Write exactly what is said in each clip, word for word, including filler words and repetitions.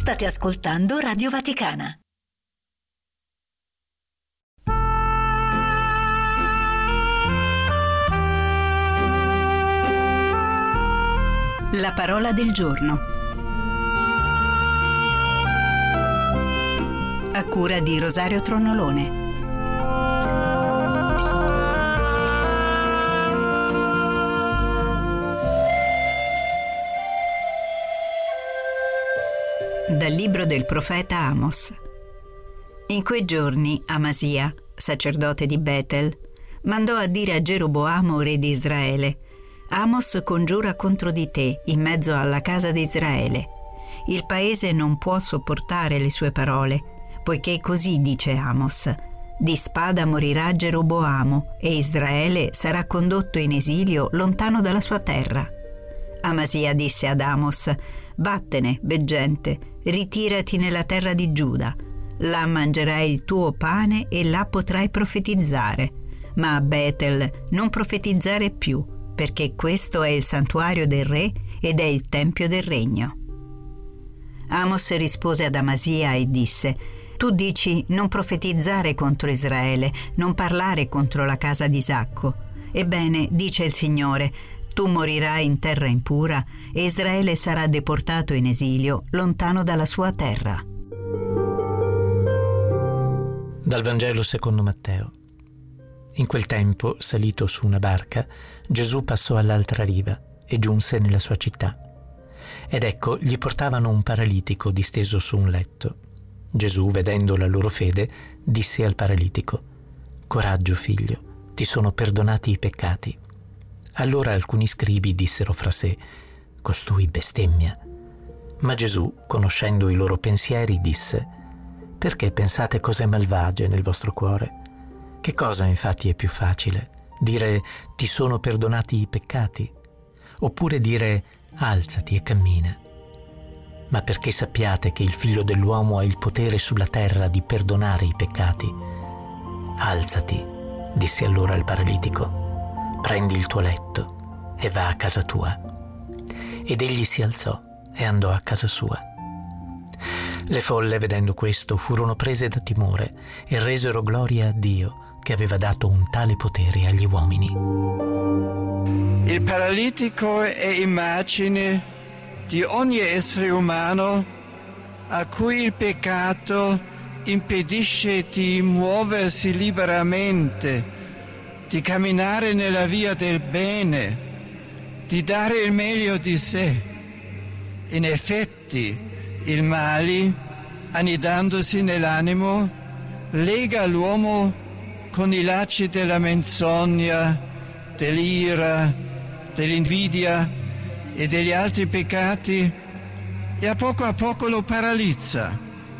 State ascoltando Radio Vaticana. La parola del giorno. A cura di Rosario Tronnolone. Dal libro del profeta Amos. In quei giorni Amasia, sacerdote di Betel, mandò a dire a Geroboamo, re di Israele: Amos congiura contro di te in mezzo alla casa di Israele. Il paese non può sopportare le sue parole, poiché così dice Amos: di spada morirà Geroboamo e Israele sarà condotto in esilio lontano dalla sua terra. Amasia disse ad Amos: vattene, veggente, ritirati nella terra di Giuda. Là mangerai il tuo pane e là potrai profetizzare. Ma a Betel non profetizzare più, perché questo è il santuario del re ed è il tempio del regno. Amos rispose ad Amasia e disse: tu dici non profetizzare contro Israele, non parlare contro la casa di Isacco. Ebbene, dice il Signore, tu morirai in terra impura e Israele sarà deportato in esilio lontano dalla sua terra. Dal Vangelo secondo Matteo. In quel tempo, salito su una barca, Gesù passò all'altra riva e giunse nella sua città. Ed ecco, gli portavano un paralitico disteso su un letto. Gesù, vedendo la loro fede, disse al paralitico: coraggio, figlio, ti sono perdonati i peccati. Allora alcuni scribi dissero fra sé: costui bestemmia. Ma Gesù, conoscendo i loro pensieri, disse: perché pensate cose malvagie nel vostro cuore? Che cosa infatti è più facile? Dire ti sono perdonati i peccati? Oppure dire alzati e cammina? Ma perché sappiate che il Figlio dell'uomo ha il potere sulla terra di perdonare i peccati. Alzati, disse allora il paralitico, prendi il tuo letto e va a casa tua. Ed egli si alzò e andò a casa sua. Le folle, vedendo questo, furono prese da timore e resero gloria a Dio, che aveva dato un tale potere agli uomini. Il paralitico è immagine di ogni essere umano a cui il peccato impedisce di muoversi liberamente, di camminare nella via del bene, di dare il meglio di sé. In effetti, il male, annidandosi nell'animo, lega l'uomo con i lacci della menzogna, dell'ira, dell'invidia e degli altri peccati e a poco a poco lo paralizza.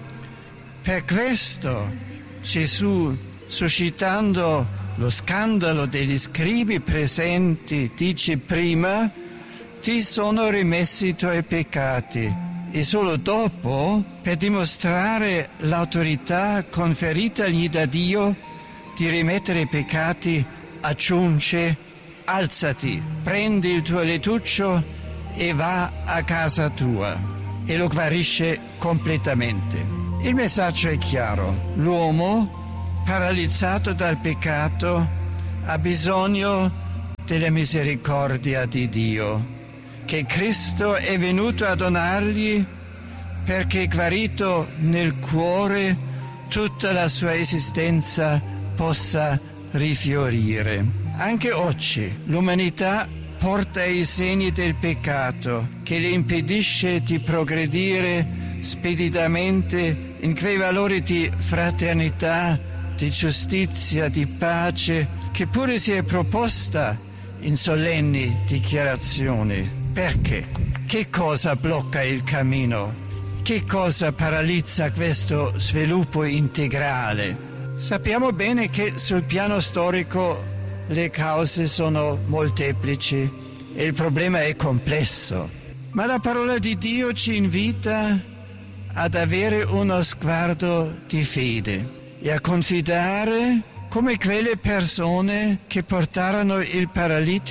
Per questo Gesù, suscitando lo scandalo degli scribi presenti, dice prima: ti sono rimessi i tuoi peccati, e solo dopo, per dimostrare l'autorità conferitagli da Dio di rimettere i peccati, aggiunge: alzati, prendi il tuo lettuccio e va a casa tua, e lo guarisce completamente. Il messaggio è chiaro: l'uomo, paralizzato dal peccato, ha bisogno della misericordia di Dio, che Cristo è venuto a donargli, perché guarito nel cuore tutta la sua esistenza possa rifiorire. Anche oggi l'umanità porta i segni del peccato che le impedisce di progredire speditamente in quei valori di fraternità, di giustizia, di pace, che pure si è proposta in solenni dichiarazioni. Perché? Che cosa blocca il cammino? Che cosa paralizza questo sviluppo integrale? Sappiamo bene che sul piano storico le cause sono molteplici e il problema è complesso, ma la parola di Dio ci invita ad avere uno sguardo di fede e a confidare come quelle persone che portarono il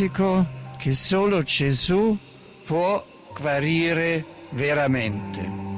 paralitico, che solo Gesù può guarire veramente.